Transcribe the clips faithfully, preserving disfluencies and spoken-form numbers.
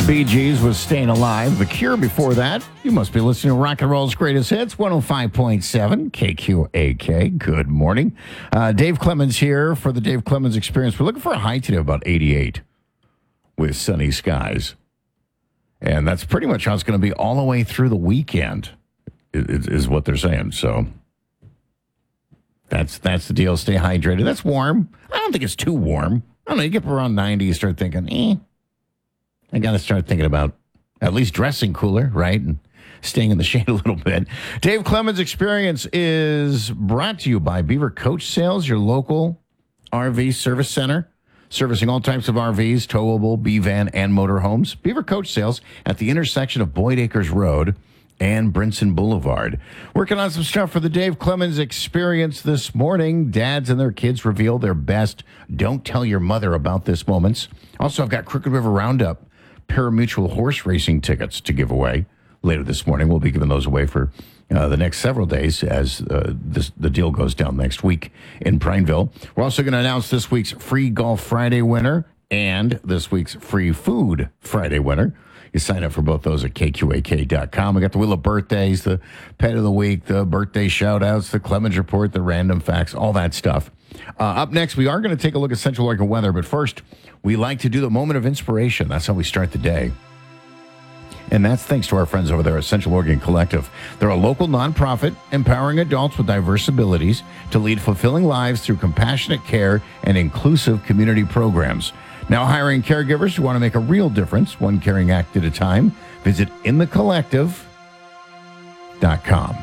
Bee Gees was Staying Alive. The Cure before that. You must be listening to Rock and Roll's Greatest Hits, one oh five point seven K Q A K. Good morning. Uh, Dave Clemens here for the Dave Clemens Experience. We're looking for a high today of about eighty-eight with sunny skies. And that's pretty much how it's going to be all the way through the weekend, is, is what they're saying. So that's that's the deal. Stay hydrated. That's warm. I don't think it's too warm. I don't know. You get up around ninety, you start thinking, eh. I got to start thinking about at least dressing cooler, right? And staying in the shade a little bit. Dave Clemens Experience is brought to you by Beaver Coach Sales, your local R V service center, servicing all types of R Vs, towable, B-van, and motorhomes. Beaver Coach Sales at the intersection of Boyd Acres Road and Brinson Boulevard. Working on some stuff for the Dave Clemens Experience this morning. Dads and their kids reveal their best don't tell your mother about this moments. Also, I've got Crooked River Roundup pari-mutuel horse racing tickets to give away later this morning. We'll be giving those away for uh, the next several days as uh, this, the deal goes down next week in Prineville. We're also going to announce this week's Free Golf Friday winner and this week's Free Food Friday winner. You sign up for both those at K Q A K dot com. We got the Wheel of Birthdays, the Pet of the Week, the birthday shout-outs, the Clemens Report, the random facts, all that stuff. Uh, up next, we are going to take a look at Central Oregon weather, but first, we like to do the moment of inspiration. That's how we start the day. And that's thanks to our friends over there at Central Oregon Collective. They're a local nonprofit empowering adults with diverse abilities to lead fulfilling lives through compassionate care and inclusive community programs. Now hiring caregivers who want to make a real difference, one caring act at a time. Visit in the collective dot com.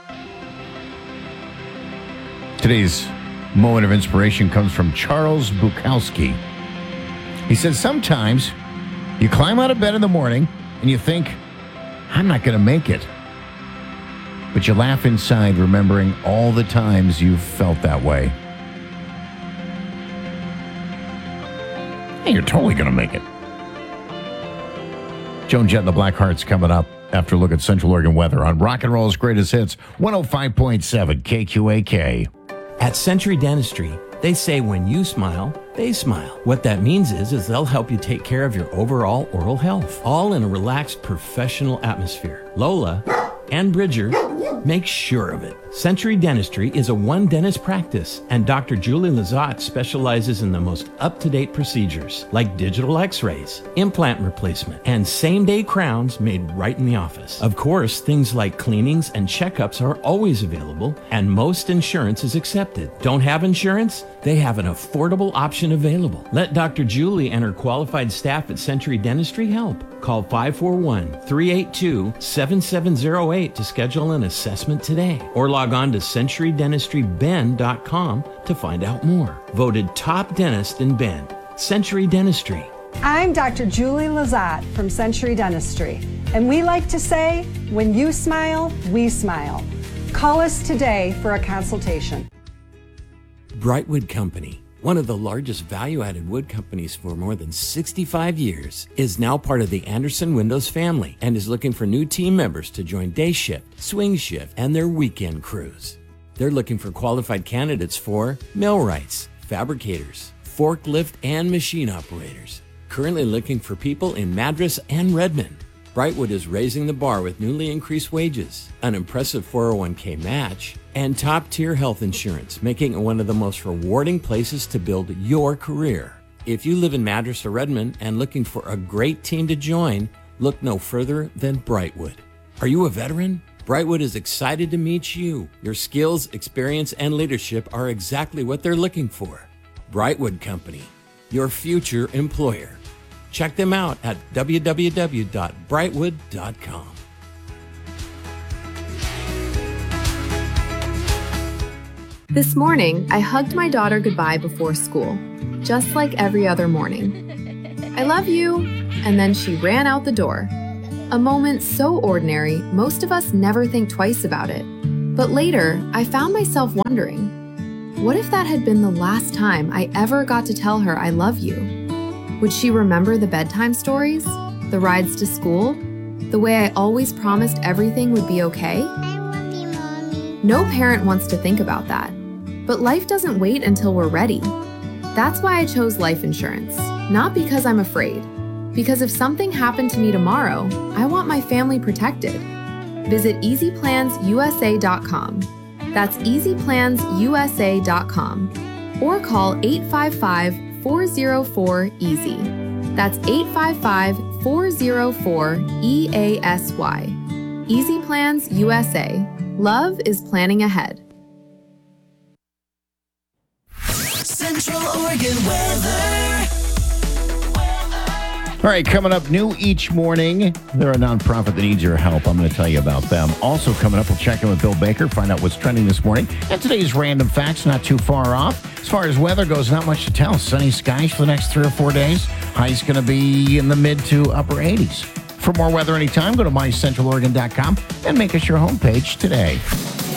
Today's moment of inspiration comes from Charles Bukowski. He says, sometimes you climb out of bed in the morning and you think, I'm not going to make it. But you laugh inside, remembering all the times you've felt that way. Hey, you're totally going to make it. Joan Jett and the Blackhearts coming up after a look at Central Oregon weather on Rock and Roll's Greatest Hits, one oh five point seven K Q A K. At Century Dentistry, they say when you smile, they smile. What that means is, is they'll help you take care of your overall oral health, all in a relaxed, professional atmosphere. Lola and Bridger make sure of it. Century Dentistry is a one-dentist practice, and Doctor Julie Lazat specializes in the most up-to-date procedures, like digital x-rays, implant replacement, and same-day crowns made right in the office. Of course, things like cleanings and checkups are always available, and most insurance is accepted. Don't have insurance? They have an affordable option available. Let Doctor Julie and her qualified staff at Century Dentistry help. Call five four one, three eight two, seven seven zero eight to schedule an assessment today, or log on to century dentistry bend dot com to find out more. Voted top dentist in Bend. Century Dentistry. I'm Doctor Julie Lazat from Century Dentistry, and we like to say, when you smile, we smile. Call us today for a consultation. Brightwood Company, one of the largest value-added wood companies for more than sixty-five years, is now part of the Anderson Windows family and is looking for new team members to join day shift, swing shift, and their weekend crews. They're looking for qualified candidates for millwrights, fabricators, forklift, and machine operators. Currently looking for people in Madras and Redmond. Brightwood is raising the bar with newly increased wages, an impressive four oh one k match, and top-tier health insurance, making it one of the most rewarding places to build your career. If you live in Madras or Redmond and looking for a great team to join, look no further than Brightwood. Are you a veteran? Brightwood is excited to meet you. Your skills, experience, and leadership are exactly what they're looking for. Brightwood Company, your future employer. Check them out at w w w dot brightwood dot com. This morning, I hugged my daughter goodbye before school, just like every other morning. I love you, and then she ran out the door. A moment so ordinary, most of us never think twice about it. But later, I found myself wondering, what if that had been the last time I ever got to tell her I love you? Would she remember the bedtime stories, the rides to school, the way I always promised everything would be okay? I love you, Mommy. No parent wants to think about that, but life doesn't wait until we're ready. That's why I chose life insurance, not because I'm afraid, Because if something happened to me tomorrow, I want my family protected. Visit easy plans u s a dot com. That's easy plans u s a dot com. Or call eight five five, four zero four, EASY. That's eight five five, four zero four, E A S Y. Easy Plans U S A. Love is planning ahead. Central Oregon weather. All right, coming up new each morning, they're a nonprofit that needs your help. I'm going to tell you about them. Also coming up, we'll check in with Bill Baker, find out what's trending this morning. And today's random facts, not too far off. As far as weather goes, not much to tell. Sunny skies for the next three or four days. High's going to be in the mid to upper eighties. For more weather anytime, go to my central oregon dot com and make us your homepage today.